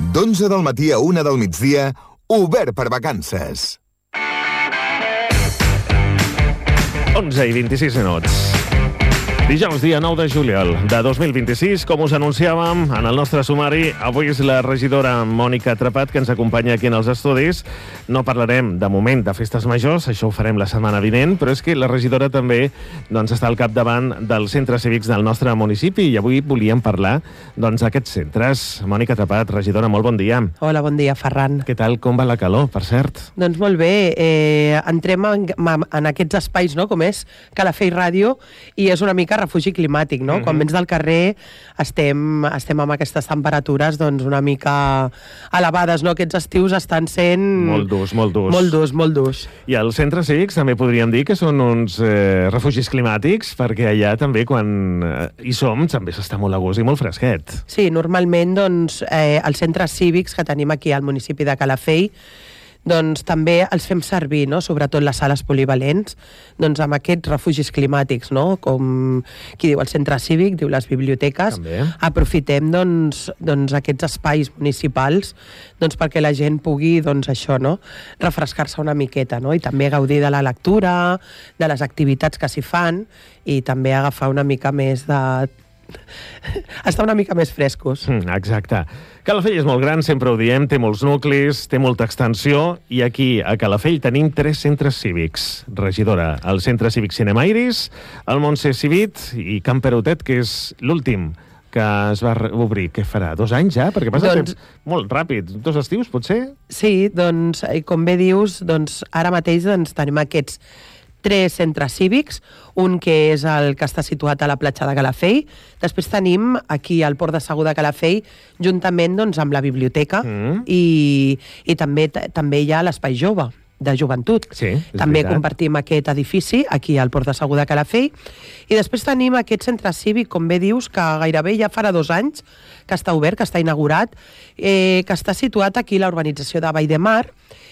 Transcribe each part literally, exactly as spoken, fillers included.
d'onze del matí a una del migdia, obert per vacances. onze i vint-i-sis minuts. Dijous, dia nou de juliol de dos mil vint-i-sis, com us anunciàvem en el nostre sumari, avui és la regidora Mònica Trepat que ens acompanya aquí en els estudis. No parlarem, de moment, de festes majors, això ho farem la setmana vinent, però és que la regidora també doncs, està al capdavant dels centres cívics del nostre municipi i avui volíem parlar doncs, d'aquests centres. Mònica Trepat, regidora, molt bon dia. Hola, bon dia, Ferran. Què tal, com va la calor, per cert? Doncs molt bé, eh, entrem en, en aquests espais, no?, com és Calafell Ràdio, i és una mica refugi climàtic, no? Mm-hmm. Quan vens del carrer estem, estem amb aquestes temperatures doncs una mica elevades, no? Aquests estius estan sent... Molt durs, molt durs. Molt durs, molt durs. I els centres cívics també podríem dir que són uns eh, refugis climàtics, perquè allà també quan eh, hi som també s'està molt a gust i molt fresquet. Sí, normalment doncs eh, els centres cívics que tenim aquí al municipi de Calafell doncs també els fem servir, no?, sobretot les sales polivalents, doncs amb aquests refugis climàtics, no?, com qui diu el centre cívic, diu les biblioteques, també. Aprofitem doncs, doncs aquests espais municipals doncs perquè la gent pugui, doncs això, no?, refrescar-se una miqueta, no?, i també gaudir de la lectura, de les activitats que s'hi fan i també agafar una mica més de... estar una mica més frescos. Mm, exacte. Calafell és molt gran, sempre ho diem, té molts nuclis, té molta extensió, i aquí, a Calafell, tenim tres centres cívics. Regidora, el Centre Cívic Cinema Iris, el Montse Civit i Can Perotet, que és l'últim que es va obrir. Què farà? Dos anys ja? Perquè passa doncs... temps molt ràpid. Dos estius, potser? Sí, doncs, com bé dius, doncs, ara mateix doncs, tenim aquests tres centres cívics, un que és el que està situat a la platja de Calafell, després tenim aquí al Port de Segur de Calafell, juntament doncs, amb la biblioteca, mm. i, i també, també hi ha l'Espai Jove, de joventut. Sí, també veritat. Compartim aquest edifici aquí al Port de Segur de Calafell, i després tenim aquest centre cívic, com bé dius, que gairebé ja farà dos anys que està obert, que està inaugurat, eh, que està situat aquí a la urbanització de Vall de Mar,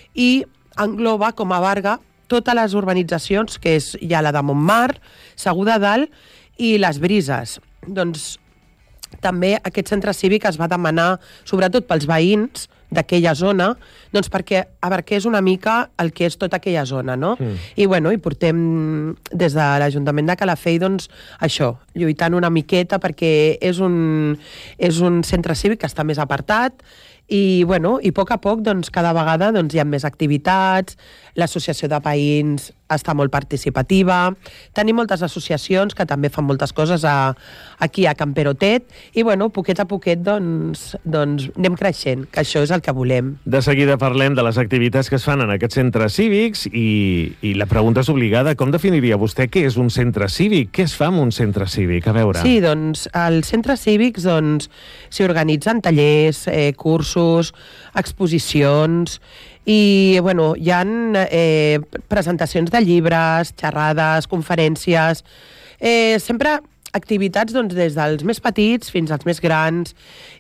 i engloba com a Varga totes les urbanitzacions, que és ja la de Montmar, Segur de Dalt i les Brises. Doncs també aquest centre cívic es va demanar, sobretot pels veïns d'aquella zona, doncs perquè abarqués una mica el que és tota aquella zona, no? Mm. I, bueno, i portem des de l'Ajuntament de Calafell, doncs, això, lluitant una miqueta perquè és un, és un centre cívic que està més apartat, i, bueno, i a poc a poc, doncs, cada vegada doncs, hi ha més activitats, l'associació de veïns està molt participativa, tenim moltes associacions que també fan moltes coses a, aquí a Can Perotet, i, bueno, poquet a poquet, doncs, doncs, anem creixent, que això és el que volem. De seguida parlem de les activitats que es fan en aquests centres cívics i, i la pregunta és obligada, com definiria vostè què és un centre cívic? Què es fa en un centre cívic? A veure. Sí, doncs, als centres cívics, doncs, s'hi organitzen tallers, eh, cursos, exposicions, i, bueno, hi ha eh, presentacions de llibres, xerrades, conferències, eh, sempre activitats doncs, des dels més petits fins als més grans,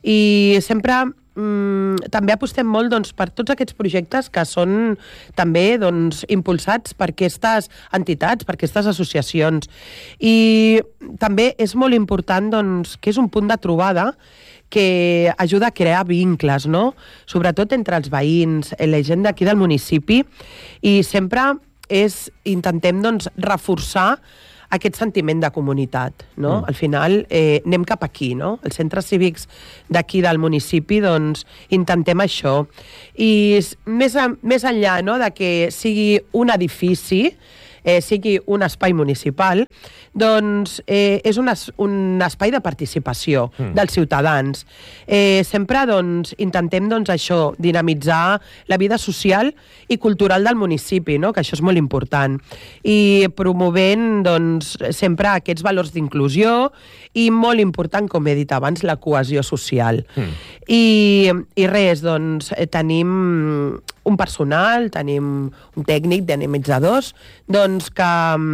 i sempre mm, també apostem molt doncs, per tots aquests projectes que són també doncs, impulsats per aquestes entitats, per aquestes associacions. I també és molt important doncs, que és un punt de trobada que ajuda a crear vincles, no?, sobretot entre els veïns, la gent d'aquí del municipi, i sempre és, intentem doncs, reforçar aquest sentiment de comunitat, no? Mm. Al final eh, anem cap aquí, no? Els centres cívics d'aquí del municipi, doncs, intentem això. I més, a, més enllà, no?, de que sigui un edifici, eh, sigui un espai municipal, doncs eh, és un, es, un espai de participació mm. dels ciutadans. Eh, sempre doncs, intentem doncs, això, dinamitzar la vida social i cultural del municipi, no?, que això és molt important. I promovent doncs, sempre aquests valors d'inclusió i molt important, com he dit abans, la cohesió social. Mm. I, I res, doncs, tenim un personal, tenim un tècnic dinamitzadors, doncs que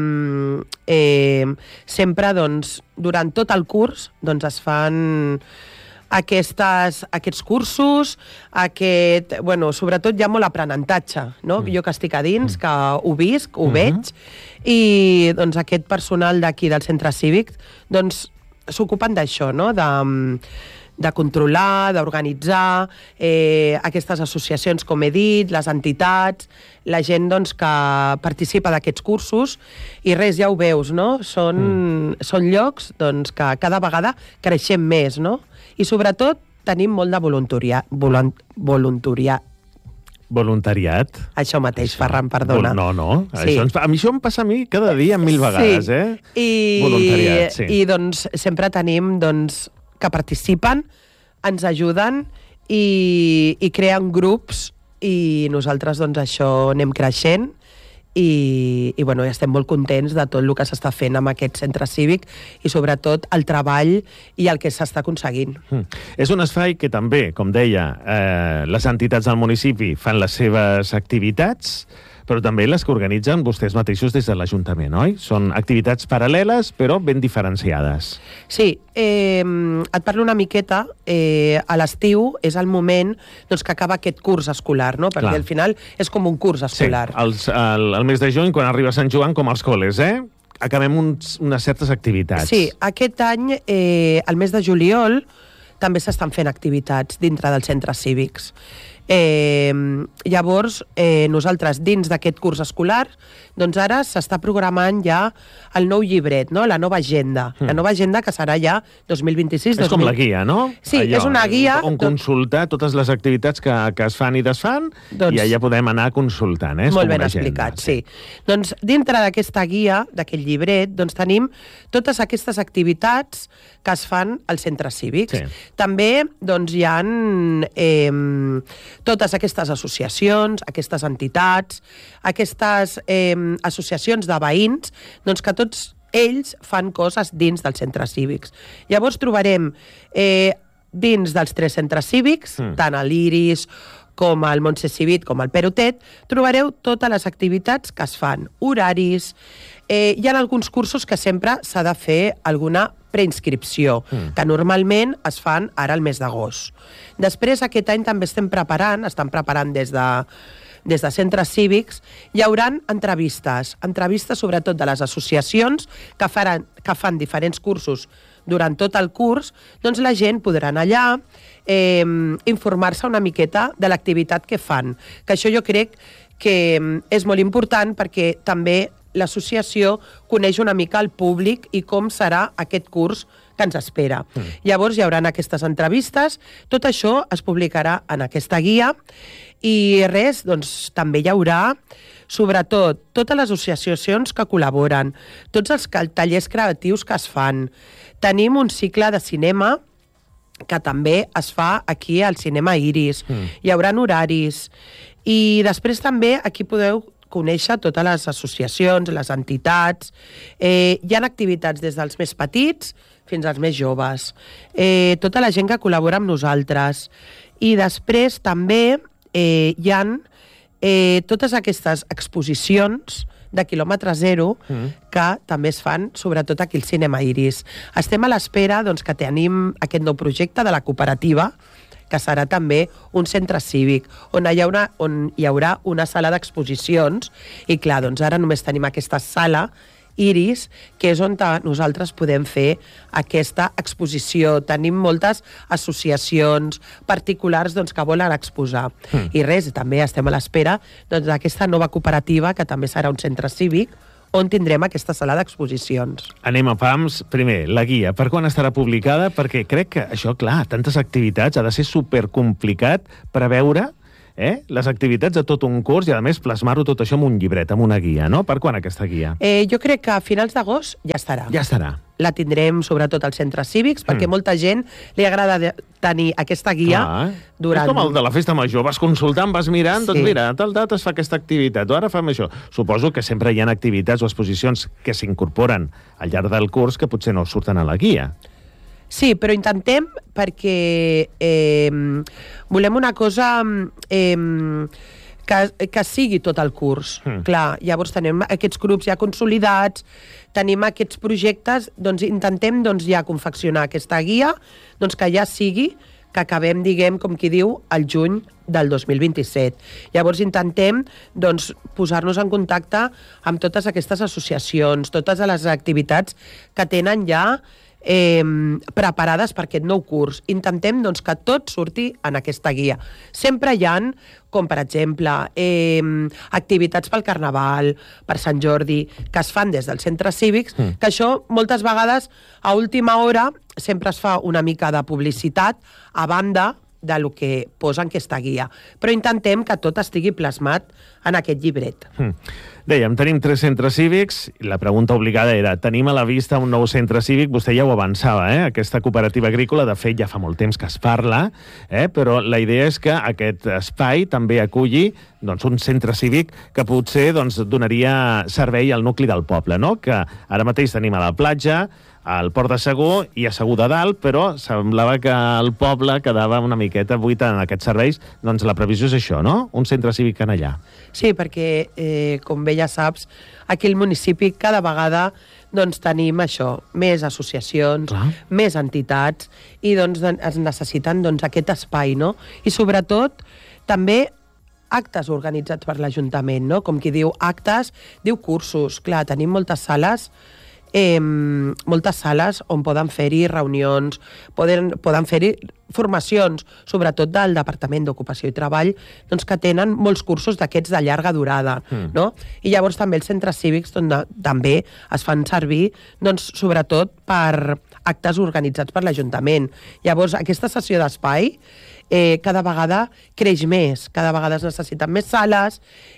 eh, sempre doncs, durant tot el curs doncs, es fan aquestes, aquests cursos, aquest, bueno, sobretot hi ha molt aprenentatge, no? Mm. Jo que estic a dins, que ho visc, ho mm-hmm. veig, i doncs, aquest personal d'aquí del centre cívic doncs, s'ocupen d'això, no? De, de controlar, d'organitzar eh, aquestes associacions, com he dit, les entitats, la gent doncs, que participa d'aquests cursos, i res, ja ho veus, no? Són, mm. són llocs doncs, que cada vegada creixem més, no? I sobretot tenim molt de voluntariat. Voluntariat. Voluntariat. Això mateix, això. Ferran, perdona. No, no. Sí. Això ens, a mi això em passa a mi cada dia mil vegades, sí. eh? I, Voluntariat, sí. I doncs sempre tenim doncs, que participen, ens ajuden i, i creen grups, i nosaltres doncs això anem creixent, i, i bueno, estem molt contents de tot el que s'està fent amb aquest centre cívic i sobretot el treball i el que s'està aconseguint. Mm. És un espai que també, com deia, eh, les entitats del municipi fan les seves activitats, però també les que organitzen vostès mateixos des de l'Ajuntament, oi? Són activitats paral·leles, però ben diferenciades. Sí, eh, et parlo una miqueta. Eh, a l'estiu és el moment doncs, que acaba aquest curs escolar, no? Perquè Clar. Al final és com un curs escolar. Sí, els, el, el mes de juny, quan arriba Sant Joan, com als col·les, eh? Acabem uns, unes certes activitats. Sí, aquest any, eh, el mes de juliol, també s'estan fent activitats dintre dels centres cívics. Eh, llavors, eh, nosaltres, dins d'aquest curs escolar, doncs ara s'està programant ja el nou llibret, no? La nova agenda. Mm. La nova agenda que serà ja dos mil vint-i-sis. És com la guia, no? Sí, allò, és una guia... On consultar totes les activitats que, que es fan i desfan, doncs, i allà podem anar consultant, eh? És molt ben agenda, explicat, sí. sí. Doncs dintre d'aquesta guia, d'aquest llibret, doncs tenim totes aquestes activitats que es fan als centres cívics. Sí. També doncs, hi ha eh, totes aquestes associacions, aquestes entitats, aquestes eh, associacions de veïns, doncs que tots ells fan coses dins dels centres cívics. Llavors trobarem eh, dins dels tres centres cívics, mm. tant a l'Iris com al Montse Civit, com al Perotet, trobareu totes les activitats que es fan, horaris. Eh, hi ha alguns cursos que sempre s'ha de fer alguna preinscripció, mm. que normalment es fan ara al mes d'agost. Després, aquest any també estem preparant, estan preparant des de des de centres cívics, hi haurà entrevistes, entrevistes sobretot de les associacions que, faran, que fan diferents cursos durant tot el curs, doncs la gent podrà anar allà, eh, informar-se una miqueta de l'activitat que fan. Que això jo crec que és molt important perquè també l'associació coneix una mica el públic i com serà aquest curs que ens espera. Mm. Llavors hi haurà aquestes entrevistes, tot això es publicarà en aquesta guia i res, doncs també hi haurà sobretot totes les associacions que col·laboren, tots els tallers creatius que es fan. Tenim un cicle de cinema que també es fa aquí al Cinema Iris. Mm. Hi haurà horaris. I després també aquí podeu conèixer totes les associacions, les entitats. Eh, hi ha activitats des dels més petits fins als més joves. Eh, tota la gent que col·labora amb nosaltres. I després també eh, hi ha eh, totes aquestes exposicions de quilòmetre zero mm. que també es fan, sobretot aquí al Cinema Iris. Estem a l'espera doncs, que tenim aquest nou projecte de la cooperativa, que serà també un centre cívic, on hi haurà, on hi haurà una sala d'exposicions, i clar, doncs ara només tenim aquesta sala Iris, que és on nosaltres podem fer aquesta exposició. Tenim moltes associacions particulars doncs, que volen exposar. Mm. I res, també estem a l'espera doncs, d'aquesta nova cooperativa, que també serà un centre cívic, on tindrem aquesta sala d'exposicions. Anem a pams. Primer, la guia. Per quan estarà publicada? Perquè crec que això, clar, tantes activitats, ha de ser supercomplicat preveure eh, les activitats de tot un curs i, a més, plasmar-ho tot això en un llibret, en una guia, no? Per quan aquesta guia? Eh, jo crec que a finals d'agost ja estarà. Ja estarà. La tindrem sobretot als centres cívics, perquè mm. molta gent li agrada de tenir aquesta guia ah, durant... És com el de la festa major, vas consultant, vas mirant, sí. Doncs mira, a tal data es fa aquesta activitat, o ara fem això. Suposo que sempre hi ha activitats o exposicions que s'incorporen al llarg del curs que potser no surten a la guia. Sí, però intentem perquè eh, volem una cosa eh, que, que sigui tot el curs. Mm. Clar, llavors tenim aquests grups ja consolidats, tenim aquests projectes, doncs intentem doncs, ja confeccionar aquesta guia, doncs que ja sigui que acabem, diguem, com qui diu, al juny del dos mil vint-i-set. Llavors intentem doncs, posar-nos en contacte amb totes aquestes associacions, totes les activitats que tenen ja eh, preparades per aquest nou curs. Intentem doncs, que tot surti en aquesta guia. Sempre hi ha, com per exemple, eh, activitats pel Carnaval, per Sant Jordi, que es fan des dels centres cívics, mm. que això moltes vegades a última hora sempre es fa una mica de publicitat a banda de lo que posa en aquesta guia. Però intentem que tot estigui plasmat en aquest llibret. Mm. Dèiem, tenim tres centres cívics, i la pregunta obligada era, tenim a la vista un nou centre cívic? Vostè ja ho avançava, eh? Aquesta cooperativa agrícola, de fet, ja fa molt temps que es parla, eh? Però la idea és que aquest espai també aculli doncs, un centre cívic que potser doncs, donaria servei al nucli del poble, no? Que ara mateix tenim a la platja, al Port de Segur i a Segur de Dalt, però semblava que el poble quedava una miqueta buit en aquests serveis. Doncs la previsió és això, no? Un centre cívic en allà. Sí, perquè, eh, com bé ja saps, aquí al municipi cada vegada doncs, tenim això, més associacions, Clar. més entitats, i doncs, es necessiten doncs, aquest espai, no? I sobretot, també actes organitzats per l'Ajuntament, no? Com qui diu actes, diu cursos. Clar, tenim moltes sales Eh, moltes sales on poden fer-hi reunions, poden, poden fer-hi formacions, sobretot del Departament d'Ocupació i Treball, doncs que tenen molts cursos d'aquests de llarga durada, mm. no? I llavors també els centres cívics doncs, també es fan servir, doncs, sobretot per actes organitzats per l'Ajuntament. Llavors, aquesta sessió d'espai eh, cada vegada creix més, cada vegada es necessiten més sales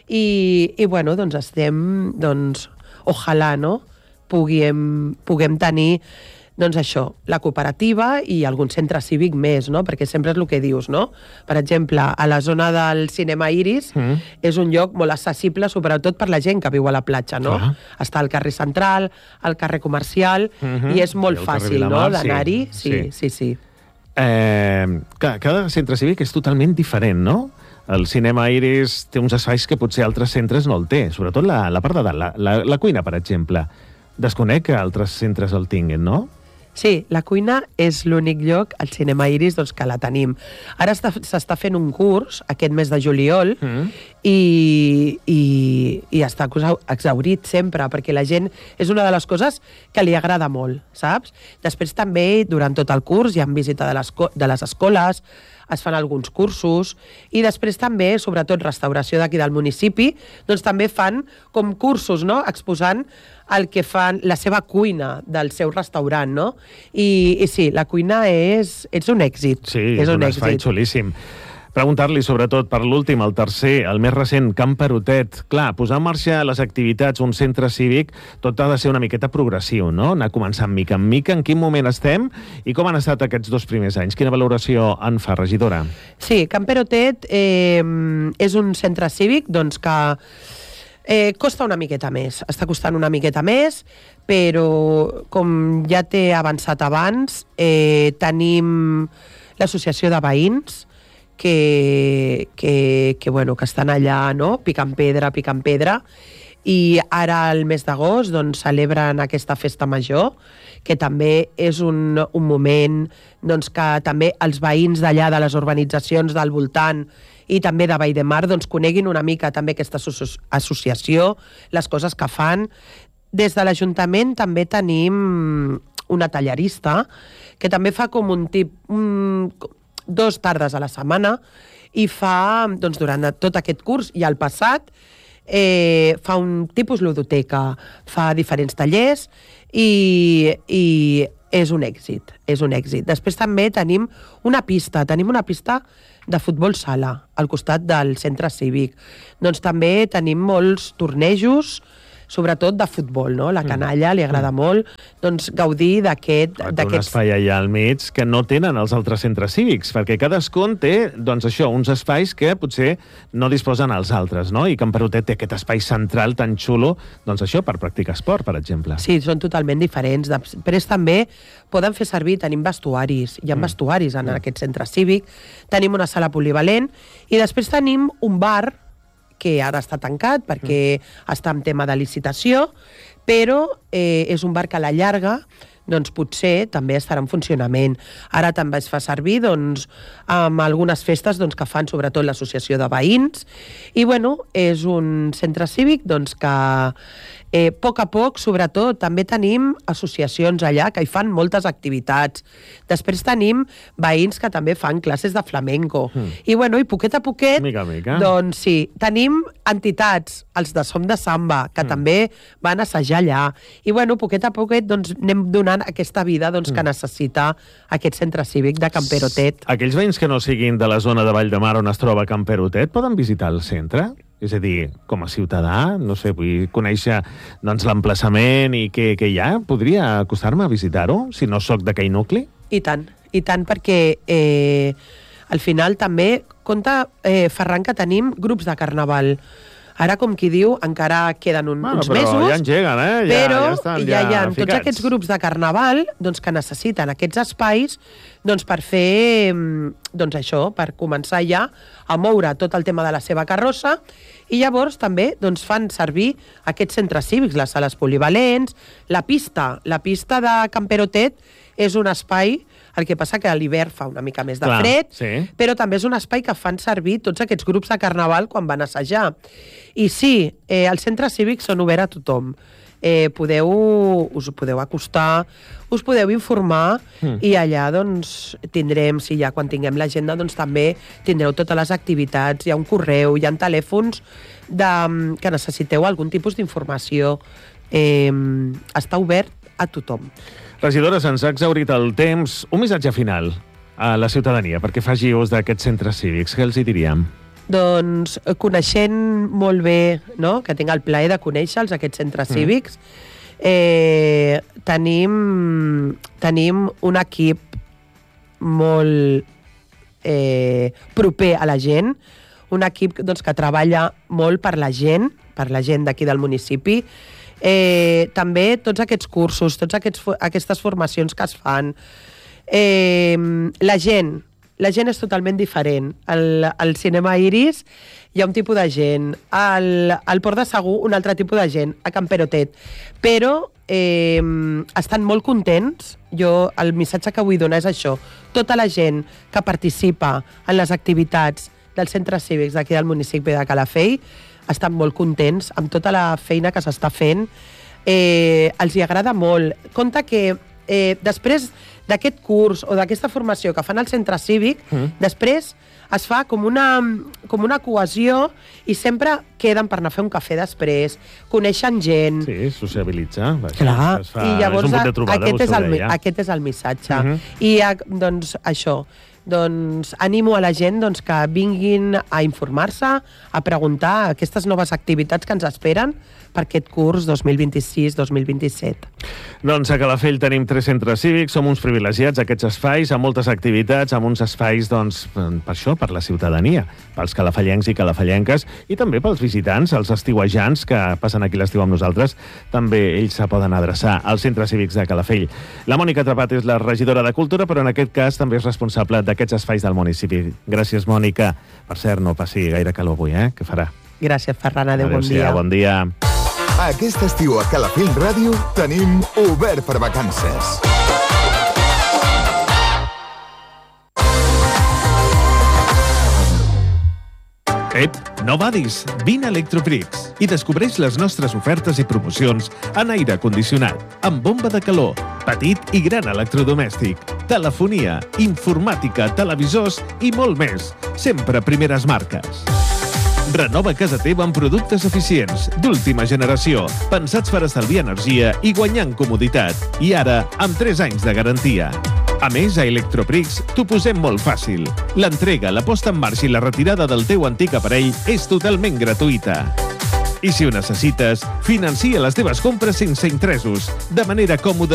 i, i bueno, doncs estem, doncs, ojalà, no?, Puguem, puguem tenir doncs això, la cooperativa i algun centre cívic més, no? Perquè sempre és el que dius, no? Per exemple, a la zona del Cinema Iris mm. és un lloc molt accessible, sobretot per la gent que viu a la platja, no? Clar. Està al carrer Central, al carrer Comercial, mm-hmm. i és molt I fàcil, no?, d'anar-hi. Sí, sí, sí. sí. Eh, cada, cada centre cívic és totalment diferent, no? El Cinema Iris té uns espais que potser altres centres no el té, sobretot la, la part de dalt, la, la, la cuina, per exemple. Desconec que altres centres el tinguin, no? Sí, la cuina és l'únic lloc, al Cinema Iris, doncs, que la tenim. Ara s'està fent un curs, aquest mes de juliol, mm. i, i, i està exhaurit sempre, perquè la gent és una de les coses que li agrada molt, saps? Després també, durant tot el curs, hi ha visita de les, de les escoles, es fan alguns cursos, i després també, sobretot restauració d'aquí del municipi, doncs també fan com cursos, no?, exposant el que fan, la seva cuina del seu restaurant, no? I, i sí, la cuina és, és un èxit. Sí, és, és un, un espai xulíssim. Preguntar-li, sobretot, per l'últim, el tercer, el més recent, Can Perotet. Clar, posar en marxa les activitats, un centre cívic, tot ha de ser una miqueta progressiu, no? Anar començant mica en mica. En quin moment estem i com han estat aquests dos primers anys? Quina valoració en fa, regidora? Sí, Can Perotet eh, és un centre cívic doncs, que eh, costa una miqueta més. Està costant una miqueta més, però, com ja t'he avançat abans, eh, tenim l'associació de veïns, que, que, que, bueno, que estan allà, no?, picant pedra, picant pedra, i ara al mes d'agost doncs, celebren aquesta festa major, que també és un, un moment doncs, que també els veïns d'allà, de les urbanitzacions del voltant i també de Vall de Mar, doncs, coneguin una mica també aquesta associació, les coses que fan. Des de l'Ajuntament també tenim una tallerista que també fa com un tip... Un, dos tardes a la setmana i fa, doncs, durant tot aquest curs i al passat, eh, fa un tipus ludoteca, fa diferents tallers i, i és un èxit, és un èxit. Després també tenim una pista, tenim una pista de futbol sala al costat del centre cívic. Doncs també tenim molts tornejos, sobretot de futbol, no? La canalla li agrada mm. molt doncs, gaudir d'aquest... Té un espai allà al mig que no tenen els altres centres cívics, perquè cadascun té, doncs això, uns espais que potser no disposen els altres, no? I Can Perotet té aquest espai central tan xulo, doncs això, per practicar esport, per exemple. Sí, són totalment diferents. Després també poden fer servir, tenim vestuaris, hi ha mm. vestuaris en mm. aquest centre cívic, tenim una sala polivalent i després tenim un bar que ara està tancat perquè mm. està en tema de licitació, però eh, és un bar que a la llarga doncs potser també estarà en funcionament. Ara també es fa servir doncs, amb algunes festes doncs, que fan sobretot l'associació de veïns i bueno, és un centre cívic doncs, que Eh, a poc a poc, sobretot, també tenim associacions allà que hi fan moltes activitats. Després tenim veïns que també fan classes de flamenco. Mm. I, bueno, i poquet a poquet, mica a mica. Doncs sí, tenim entitats, els de Som de Samba, que mm. també van assajar allà. I, bueno, poquet a poquet, doncs, anem donant aquesta vida doncs, mm. que necessita aquest centre cívic de Can Perotet. Aquells veïns que no siguin de la zona de Vall de Mar on es troba Can Perotet poden visitar el centre? És a dir, com a ciutadà, no sé, vull conèixer doncs, l'emplaçament i què, què hi ha. Podria acostar-me a visitar-ho, si no sóc d'aquell nucli? I tant, i tant, perquè eh, al final també compta, eh, Ferran, que tenim grups de carnaval. Ara, com qui diu, encara queden un, bueno, uns però mesos. Ja engeguen, eh? Ja, però ja estan ja, ja hi ha ficats. tots aquests grups de carnaval doncs, que necessiten aquests espais doncs, per fer, doncs això, per començar ja a moure tot el tema de la seva carrossa, i llavors també doncs, fan servir aquests centres cívics, les sales polivalents, la pista. La pista de Can Perotet és un espai, el que passa que a l'hivern fa una mica més de Clar, fred, sí. però també és un espai que fan servir tots aquests grups de carnaval quan van assajar. I sí, eh, els centres cívics són oberts a tothom. Eh, podeu, us podeu acostar, us podeu informar mm. i allà doncs, tindrem, si ja quan tinguem l'agenda, doncs, també tindreu totes les activitats, hi ha un correu, hi ha telèfons de, que necessiteu algun tipus d'informació. Eh, està obert a tothom. Regidora, se'ns ha exhaurit el temps. Un missatge final a la ciutadania perquè faci ús d'aquests centres cívics. Què els hi diríem? Doncs coneixent molt bé, no?, que tinc el plaer de conèixer-los, aquests centres mm. cívics, eh, tenim, tenim un equip molt eh, proper a la gent, un equip doncs, que treballa molt per la gent, per la gent d'aquí del municipi. Eh, també tots aquests cursos, totes aquests, aquestes formacions que es fan. Eh, la gent, la gent és totalment diferent. Al, al cinema Iris hi ha un tipus de gent, al, al Port de Segur un altre tipus de gent, a Can Perotet. Però eh, estan molt contents. Jo el missatge que vull donar és això. Tota la gent que participa en les activitats dels centres cívics d'aquí del municipi de Calafell estan molt contents amb tota la feina que s'està fent. Eh, els hi agrada molt. Compte que eh, després d'aquest curs o d'aquesta formació que fan al centre cívic, mm. després es fa com una, com una cohesió i sempre queden per anar a fer un cafè després, coneixen gent. Sí, sociabilitzar. Clar, es fa, i llavors és un punt de trobada, aquest, és el, deia. aquest és el missatge. Mm-hmm. I doncs això, doncs animo a la gent doncs, que vinguin a informar-se, a preguntar aquestes noves activitats que ens esperen per aquest curs dos mil vint-i-sis dos mil vint-i-set. Doncs a Calafell tenim tres centres cívics, som uns privilegiats, aquests espais, amb moltes activitats, amb uns espais, doncs, per això, per la ciutadania, pels calafellencs i calafellenques, i també pels visitants, els estiuejants que passen aquí l'estiu amb nosaltres, també ells se poden adreçar als centres cívics de Calafell. La Mònica Trepat és la regidora de Cultura, però en aquest cas també és responsable d'aquests espais del municipi. Gràcies, Mònica. Per cert, no passi gaire calor avui, eh? Què farà? Gràcies, Ferran. Adéu, bon dia. Bon dia. Aquest estiu a Calafell Ràdio tenim Obert per Vacances. Ep, no badis! Vine a Electroprix i descobreix les nostres ofertes i promocions en aire condicionat, amb bomba de calor, petit i gran electrodomèstic, telefonia, informàtica, televisors i molt més. Sempre primeres marques. Renova casa teva amb productes eficients, d'última generació, pensats per estalviar energia i guanyar en comoditat. I ara, amb tres anys de garantia. A més, a Electroprix t'ho posem molt fàcil. L'entrega, la posta en marxa i la retirada del teu antic aparell és totalment gratuïta. I si ho necessites, financia les teves compres sense interessos, de manera còmoda